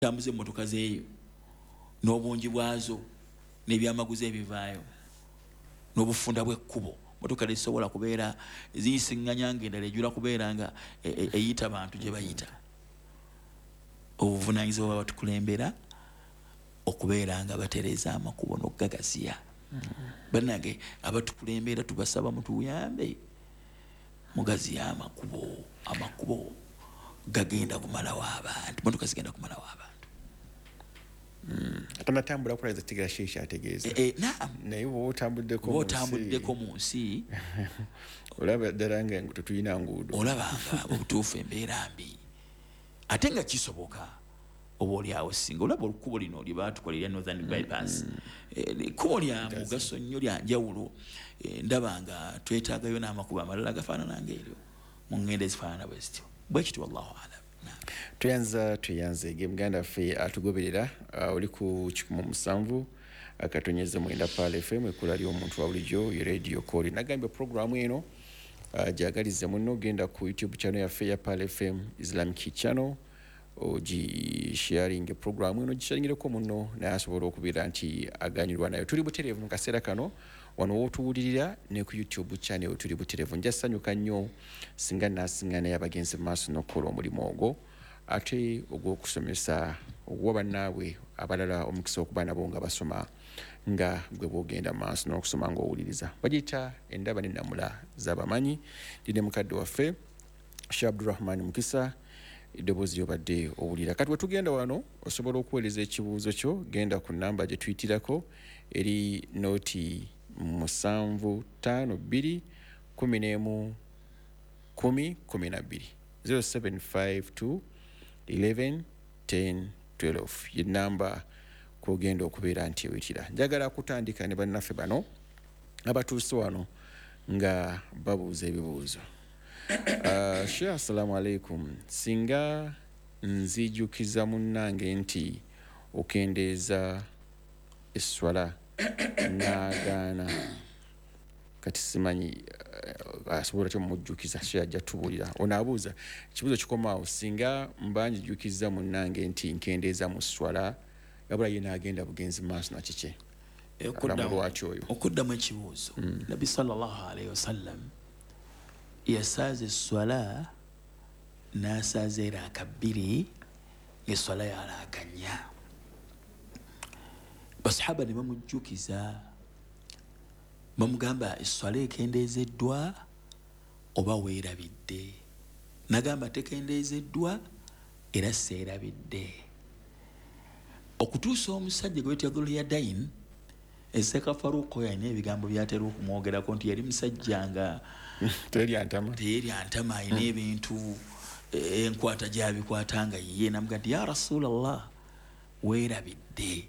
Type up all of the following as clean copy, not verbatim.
tambuze motoka zeeyo n'obungi bwazo n'ebyamaguzi ebivaayo n'obufunda bw'ekkubo motoka tezisobola kubeera ziyisiŋŋanya ng'endala ejula kubeera nga eyita bantu gye bayita. Obuvunaanyizibwa bw'abatukulembera okubeera nga batereeza amakubo n'okugagasiya. Bannange abatukulembera tubasaba mutuyambe mugaziya amakubo gagenda kumalawo abantu, motoka zigenda kumalawo abantu. Atanatambula kulaza tigera shisha ategeeza. Naye otambuddeko mu nsi olaba ddala nga tetulina nguudo. Olabanga obutuufu embeera mbi. Ate nga kisoboka oba oliawo singa olaba olukubo lino lye baatukolera Northern Bypass. Ekkubo lya mugaso nnyo lya njawulo. Ndaba nga twetaagayo n'amakubo amalala agafaanana ng'eryo mu ngendo ezifaanana bwe zityo. Bwe kityo wallahu alam. Tuyanze muganda ffe atugoberera oli ku 17 akatonyeza mwenda Pale FM ekula ly'omuntu wa bulijjo ye radio call. Nagambye programu eno jagaliza muno genda ku YouTube channel yaffe ya Pale FM Islamic channel ogi sharing programu eno gisharingireko muno naye asobola okubeera nti aganyirwa nayo. Tuli butereevu mu kaseera kano wano wootuwulirira ne ku YouTube channel tuli butereevu. Njasanyuka nnyo singa naasiŋŋana y'abagenzi mu maaso n'okukola omulimu ogwo ate ogw'okusomesa ogwa bannaabwe abalala omukisa okuba nabo nga basoma nga gwe bwogenda maaso n'okusoma ng'owuliriza. Bagiyita endaba n'ennamula z'abamanyi. Ndine mukadde waffe Sheikh Abdulrahman Mukisa eddoboozi ly'obadde owulira. Kati we tugenda wano osobola okuweereza ekibuuzo kyo genda ku nnamba gye tuyitirako eri nooti 752 11 10 12 0752 11 10 12 ye namba kogenda okubeera nti ewitira. Njagala kutandika ne bannaffe bano abatuuse wano nga babuuza ebibuuzo. Sheikh assalamu alaikum. Singa nzijukiza munnange nti okendeeza esswala n'agaana kati simanyi asobola kyo mujjukiza Sheikh ajja tubuulira. Ono abuuza ekibuuzo kikomaawo singa mba njijukiza munnange nti nkendeeza mu sswala yabula ye n'agenda bugenzi maaso na kiki lwaki oyo okuddamu ekibuuzo. Nabbi sallallahu alaihi wasallam yasaaza esswala n'asaaza eraaka 2 ng'esswala yalaaka 4. Basahaba ne bamujjukiza bamugamba esswala ekendeezeddwa oba weerabidde. Nagamba tekendeezeddwa era seerabidde. Okutuusa omusajja gwe tuyita Dhul-Yadayn Eseka Faruuq yalina ebigambo byatera okumwogerako nti yali musajja nga teyeryantama alina ebintu enkwata gy'abikwata nga ye namugamba nti ya Rasulallah weerabidde.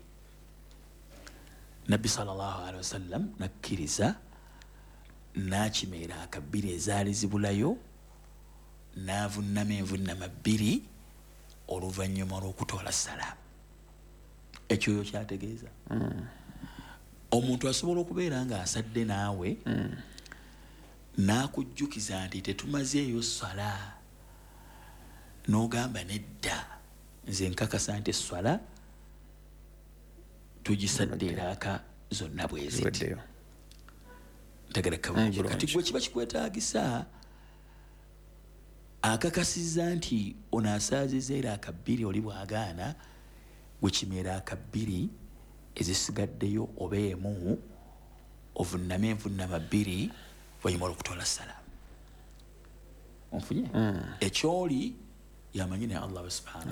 Nabbi sallallahu alaihi wasallam nakkiriza n'akimera akabbiri ezaali zibulayo n'avunnama envunnama 2 oluvannyuma lw'okutoola salaamu. Ekyoyo kyategeeza omuntu asobola okubeera nga asadde naawe n'akujjukiza nti tetumazeeyo swala n'ogamba nedda nze nkakasa nti esswala tugisadde eraaka zonna bwe ziti. Ntegereka bulungi. Kati gwe kiba kikwetaagisa akakasizza nti ono asaazizza eraaka 2 oli bw'agaana gwe kimera aka 2 ezisigaddeyo oba emu ovunname envunnama 2 oluvannyuma olw'okutoola salaamu. Onfunye ekyoli yamanyi ne Allah subhanahu